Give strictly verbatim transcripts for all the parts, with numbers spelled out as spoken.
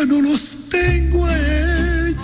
ya no los tengo a ellos.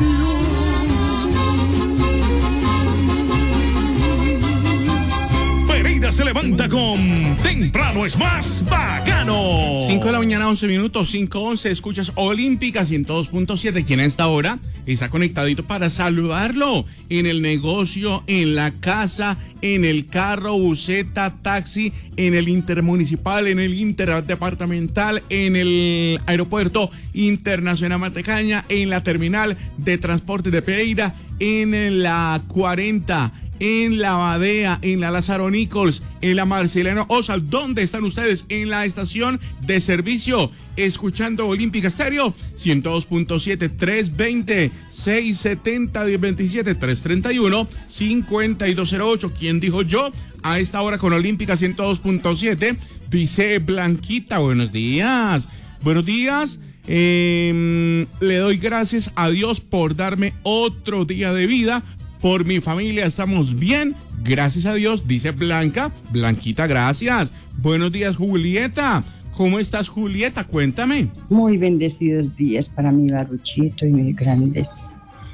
Pereira se levanta con Temprano es más bacano. cinco de la mañana, once minutos, cinco once, escuchas Olímpica ciento dos punto siete. Quien a esta hora está conectadito para saludarlo en el negocio, en la casa, en el carro, buseta, taxi, en el intermunicipal, en el interdepartamental, en el aeropuerto internacional Matecaña, en la terminal de transporte de Pereira, en la cuarenta, en la Badea, en la Lázaro Nichols, en la Marceliano Osal. ¿Dónde están ustedes? En la estación de servicio, escuchando Olímpica Estéreo ciento dos punto siete, tres veinte, seiscientos setenta, diez veintisiete, trescientos treinta y uno, cincuenta y dos cero ocho. ¿Quién dijo yo? A esta hora con Olímpica ciento dos punto siete, dice Blanquita, buenos días. Buenos días. Eh, le doy gracias a Dios por darme otro día de vida. Por mi familia estamos bien, gracias a Dios, dice Blanca. Blanquita, gracias. Buenos días, Julieta. ¿Cómo estás, Julieta? Cuéntame. Muy bendecidos días para mi Baruchito y mis grandes,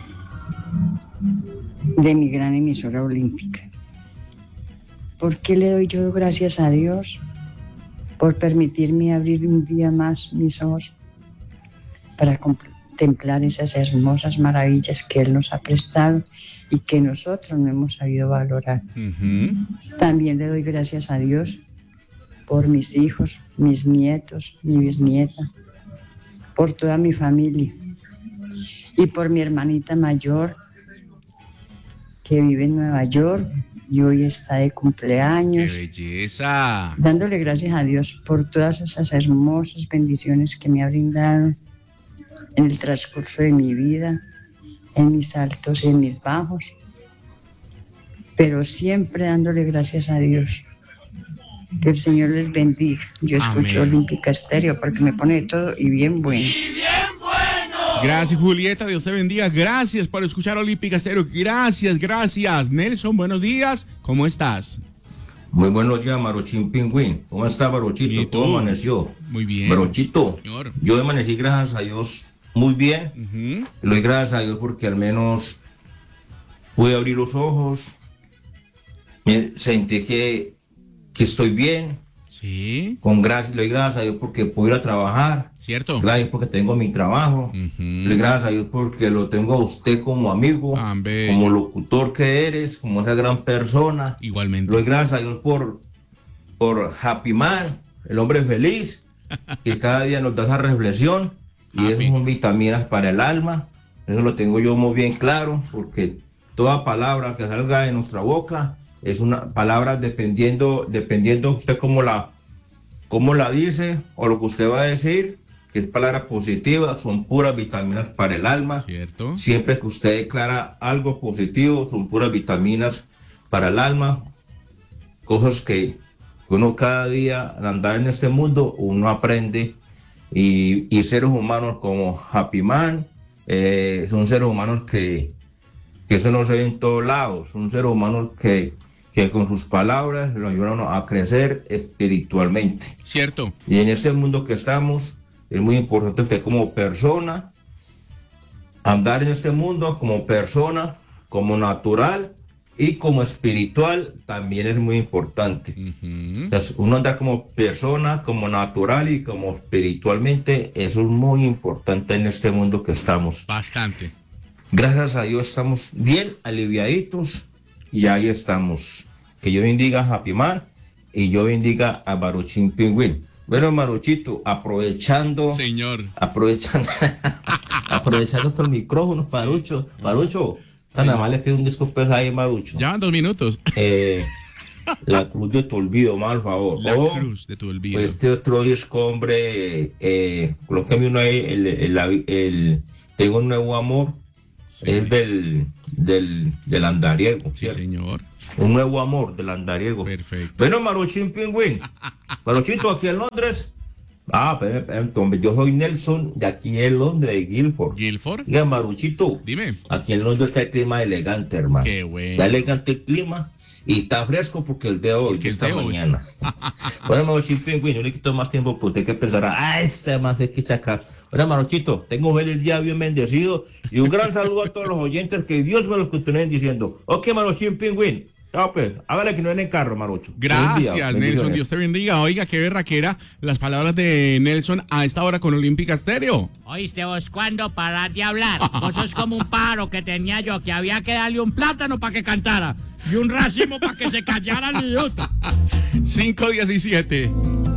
de mi gran emisora olímpica. ¿Por qué le doy yo gracias a Dios? Por permitirme abrir un día más mis ojos para contemplar esas hermosas maravillas que Él nos ha prestado y que nosotros no hemos sabido valorar. Uh-huh. También le doy gracias a Dios por mis hijos, mis nietos, mi bisnieta, por toda mi familia y por mi hermanita mayor que vive en Nueva York y hoy está de cumpleaños. ¡Qué belleza! Dándole gracias a Dios por todas esas hermosas bendiciones que me ha brindado en el transcurso de mi vida, en mis altos y en mis bajos, pero siempre dándole gracias a Dios. Que el Señor les bendiga. Yo escucho Amén. Olímpica Estéreo porque me pone de todo y bien bueno. Y bien bueno. Gracias, Julieta, Dios te bendiga. Gracias por escuchar Olímpica Estéreo. Gracias, gracias. Nelson, buenos días. ¿Cómo estás? Muy buenos días, Marochín Pingüín. ¿Cómo está, Barochito? ¿Cómo amaneció? Muy bien. Barochito, señor. Yo amanecí, gracias a Dios, muy bien. Uh-huh. Le doy gracias a Dios porque al menos pude abrir los ojos. Me sentí que, que estoy bien. Sí. Con gracias, le doy gracias a Dios porque puedo ir a trabajar. Cierto. Gracias porque tengo mi trabajo. Uh-huh. Le doy gracias a Dios porque lo tengo a usted como amigo, Amén. Como locutor que eres, como esa gran persona. Igualmente. Le doy gracias a Dios por, por Happy Man, el hombre feliz, que cada día nos da esa reflexión. Y esas son vitaminas para el alma. Eso lo tengo yo muy bien claro, porque toda palabra que salga de nuestra boca es una palabra dependiendo, dependiendo usted cómo la, cómo la dice o lo que usted va a decir, que es palabra positiva, son puras vitaminas para el alma. Cierto. Siempre que usted declara algo positivo, son puras vitaminas para el alma. Cosas que uno cada día al andar en este mundo, uno aprende. Y, y seres humanos como Happy Man, eh, son seres humanos que, que eso no se ve en todos lados, son seres humanos que, que con sus palabras lo ayudan a crecer espiritualmente. Cierto. Y en este mundo que estamos, es muy importante usted como persona, andar en este mundo como persona, como natural y como espiritual también es muy importante. Uh-huh. Entonces, uno anda como persona, como natural y como espiritualmente, eso es muy importante en este mundo que estamos. Bastante. Gracias a Dios estamos bien aliviaditos y ahí estamos. Que yo bendiga a Happy Man y yo bendiga a Baruchín Pingüín. Bueno, Maruchito, aprovechando... Señor. Aprovechando... aprovechando estos micrófonos, Marucho. Sí. Marucho... Tan amable, le pido un disculpe ahí, Marucho. Ya van dos minutos. Eh, la cruz de tu olvido, mal favor. La oh, cruz de tu olvido. Pues este otro disco, hombre, eh, colóqueme uno ahí, el, el, el, el Tengo un nuevo amor, sí. Es del, del, del andariego. Sí, ¿cierto? Señor. Un nuevo amor del andariego. Perfecto. Bueno, Maruchín Pingüín. Maruchito, aquí en Londres. Ah, entonces yo soy Nelson de aquí en Londres, de Guilford. ¿Guilford? Diga, Maruchito. Dime. Aquí en Londres está el clima elegante, hermano. Qué bueno. Está elegante el clima Y está fresco porque el de hoy, Porque es esta de hoy. mañana. Bueno, Marochito Pingüino, yo le quito más tiempo, pues usted que pensará, ah, este más hay que sacar. Bueno, Marochito, tengo un feliz día bien bendecido y un gran saludo a todos los oyentes, que Dios me los continúen diciendo. Ok, Marochito Pingüino. Chao, pues. Hágale que no en el carro, Marocho. Gracias, Día, Nelson. Dios te bendiga. Oiga, qué berraquera las palabras de Nelson a esta hora con Olímpica Estéreo. Oíste vos, ¿cuándo parar de hablar? Vos sos como un pájaro que tenía yo, que había que darle un plátano para que cantara y un racimo para que se callara el idiota. cinco diecisiete.